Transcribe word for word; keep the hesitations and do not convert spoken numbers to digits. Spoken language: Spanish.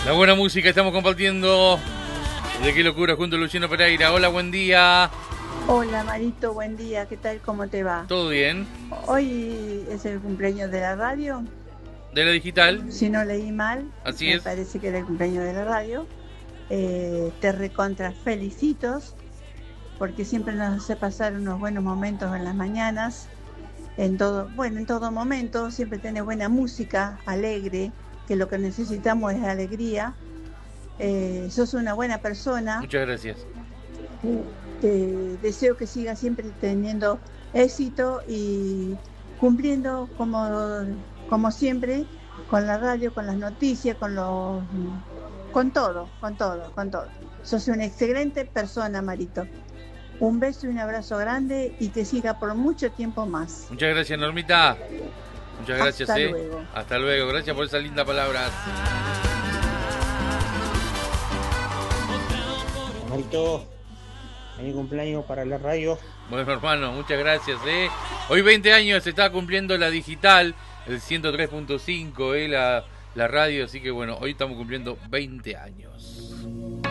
La buena música estamos compartiendo. De Qué Locura junto a Luciano Pereira. Hola, buen día. Hola Marito, buen día, ¿qué tal? ¿Cómo te va? ¿Todo bien? Hoy es el cumpleaños de la radio. ¿De la digital? Si no leí mal, Así me es. parece que era el cumpleaños de la radio. Eh, te recontra felicitos, porque siempre nos hace pasar unos buenos momentos en las mañanas. En todo, bueno, en todo momento, siempre tenés buena música, alegre, que lo que necesitamos es alegría. Eh, sos una buena persona. Muchas gracias. Te deseo que sigas siempre teniendo éxito y cumpliendo como, como siempre con la radio, con las noticias, con los, con todo, con todo, con todo. Sos una excelente persona, Marito. Un beso y un abrazo grande y que siga por mucho tiempo más. Muchas gracias, Normita. Muchas gracias. Hasta eh. luego. Hasta luego. Gracias por esas lindas palabras. Marito, feliz cumpleaños para la radio. Bueno, hermano, muchas gracias. eh. Hoy veinte años se está cumpliendo la digital, el ciento tres punto cinco, eh, la, la radio. Así que bueno, hoy estamos cumpliendo veinte años.